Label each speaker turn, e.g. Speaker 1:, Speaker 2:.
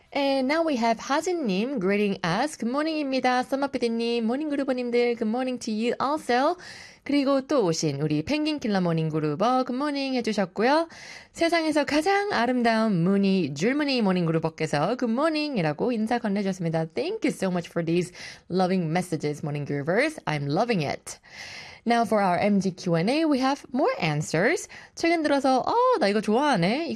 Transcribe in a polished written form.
Speaker 1: And now we have 하진님 greeting us. Good morning입니다. 썸머피디님, 모닝그루버님들, good morning to you also. 그리고 또 오신 우리 펭귄킬러 모닝그루버 good morning 해주셨고요. 세상에서 가장 아름다운 무늬, 줄무늬 모닝그루버께서 good morning이라고 인사 건네주셨습니다. Thank you so much for these loving messages, 모닝그루버스. I'm loving it. Now for our MG Q&A, we have more answers. 최근 들어서 나 이거 좋아하네.